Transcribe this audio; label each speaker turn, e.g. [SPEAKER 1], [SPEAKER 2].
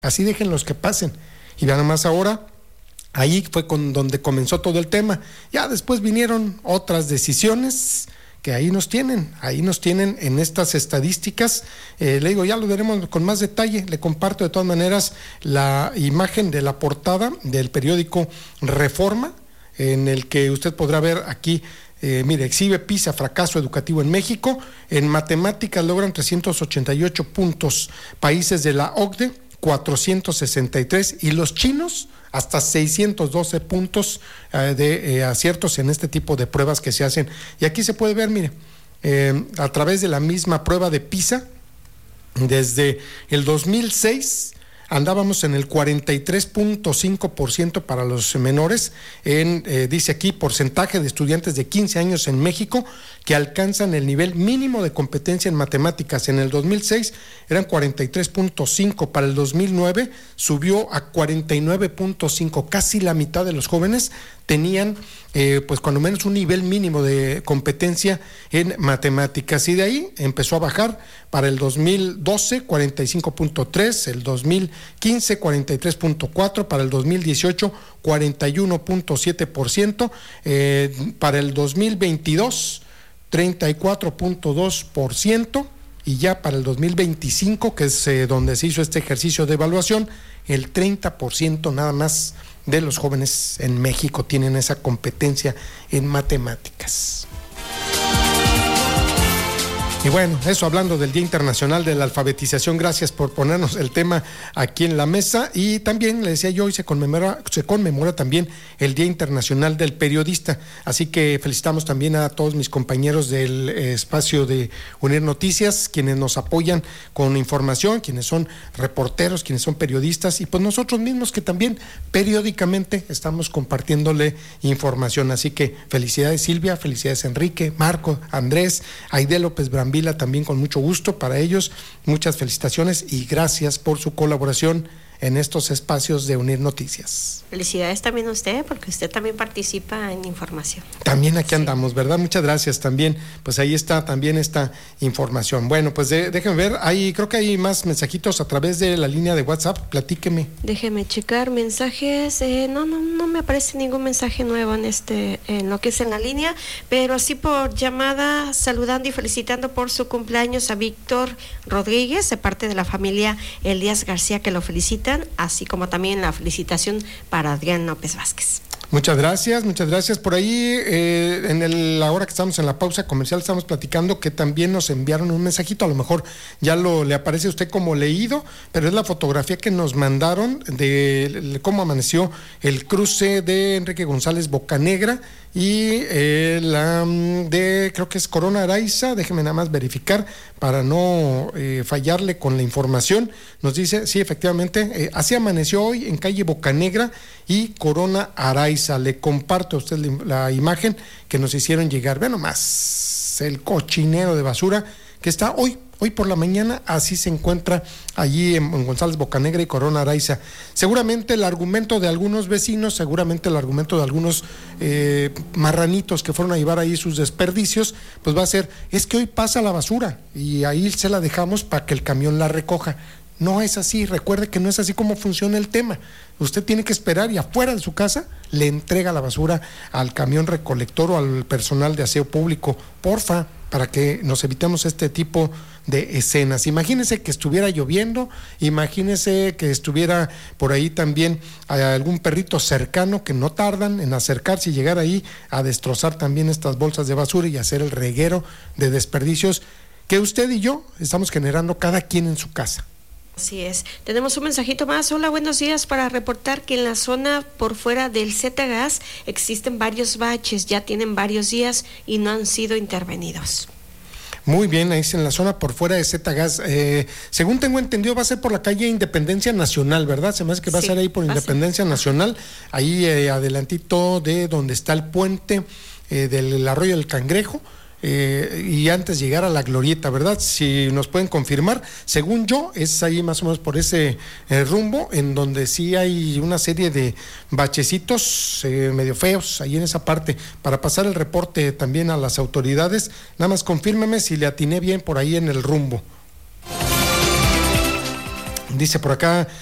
[SPEAKER 1] así déjenlos que pasen. Y vean nomás ahora, ahí fue donde comenzó todo el tema. Ya después vinieron otras decisiones que ahí nos tienen en estas estadísticas. Le digo, ya lo veremos con más detalle. Le comparto de todas maneras la imagen de la portada del periódico Reforma, en el que usted podrá ver aquí, mire, exhibe PISA fracaso educativo en México. En matemáticas logran 388 puntos, países de la OCDE 463, y los chinos hasta 612 puntos de aciertos en este tipo de pruebas que se hacen. Y aquí se puede ver, mire, a través de la misma prueba de PISA, desde el 2006 andábamos en el 43.5% para los menores, dice aquí, porcentaje de estudiantes de 15 años en México que alcanzan el nivel mínimo de competencia en matemáticas. En el 2006 eran 43.5, para el 2009 subió a 49.5, casi la mitad de los jóvenes tenían pues cuando menos un nivel mínimo de competencia en matemáticas, y de ahí empezó a bajar. Para el 2012 45.3, el 2015 43.4, para el 2018 41.7%, para el 2022 34.2%, y ya para el 2025, que es donde se hizo este ejercicio de evaluación, el 30% nada más de los jóvenes en México tienen esa competencia en matemáticas. Y bueno, eso hablando del Día Internacional de la Alfabetización. Gracias por ponernos el tema aquí en la mesa. Y también, le decía yo, hoy se conmemora también el Día Internacional del Periodista. Así que felicitamos también a todos mis compañeros del espacio de Unir Noticias, quienes nos apoyan con información, quienes son reporteros, quienes son periodistas, y pues nosotros mismos que también periódicamente estamos compartiéndole información. Así que felicidades Silvia, felicidades Enrique, Marco, Andrés, Aide López Brambila, también con mucho gusto para ellos. Muchas felicitaciones y gracias por su colaboración en estos espacios de Unir Noticias.
[SPEAKER 2] Felicidades también a usted, porque usted también participa en información.
[SPEAKER 1] También aquí andamos, ¿verdad? Muchas gracias también. Pues ahí está también esta información. Bueno, pues déjenme ver, creo que hay más mensajitos a través de la línea de WhatsApp. Platíqueme.
[SPEAKER 2] Déjeme checar mensajes. No me aparece ningún mensaje nuevo en lo que es en la línea, pero sí por llamada, saludando y felicitando por su cumpleaños a Víctor Rodríguez, de parte de la familia Elías García, que lo felicitan, así como también la felicitación para Adrián López Vázquez.
[SPEAKER 1] Muchas gracias. Por ahí, la hora que estamos en la pausa comercial, estamos platicando que también nos enviaron un mensajito, a lo mejor ya le aparece a usted como leído, pero es la fotografía que nos mandaron de cómo amaneció el cruce de Enrique González Bocanegra y creo que es Corona Araiza. Déjeme nada más verificar para no fallarle con la información. Nos dice, sí, efectivamente, así amaneció hoy en calle Bocanegra y Corona Araiza. Le comparto a usted la imagen que nos hicieron llegar. Ve nomás el cochinero de basura que está hoy por la mañana, así se encuentra allí en González Bocanegra y Corona Araiza. Seguramente el argumento de algunos vecinos, seguramente el argumento de algunos marranitos que fueron a llevar ahí sus desperdicios, pues va a ser, es que hoy pasa la basura y ahí se la dejamos para que el camión la recoja. No es así, recuerde que no es así como funciona el tema. Usted tiene que esperar y afuera de su casa le entrega la basura al camión recolector o al personal de aseo público, porfa, para que nos evitemos este tipo de escenas. Imagínese que estuviera lloviendo, imagínese que estuviera por ahí también algún perrito cercano, que no tardan en acercarse y llegar ahí a destrozar también estas bolsas de basura y hacer el reguero de desperdicios que usted y yo estamos generando cada quien en su casa.
[SPEAKER 2] Así es. Tenemos un mensajito más. Hola, buenos días, para reportar que en la zona por fuera del Z-Gas existen varios baches, ya tienen varios días y no han sido intervenidos.
[SPEAKER 1] Muy bien, ahí es en la zona por fuera de Z-Gas. Según tengo entendido, va a ser por la calle Independencia Nacional, ¿verdad? Se me hace que va a ser ahí por Independencia Nacional, ahí adelantito de donde está el puente del Arroyo del Cangrejo. Y antes de llegar a la Glorieta, ¿verdad? Si nos pueden confirmar, según yo, es ahí más o menos por ese rumbo, en donde sí hay una serie de bachecitos medio feos, ahí en esa parte, para pasar el reporte también a las autoridades. Nada más confírmeme si le atiné bien por ahí en el rumbo. Dice por acá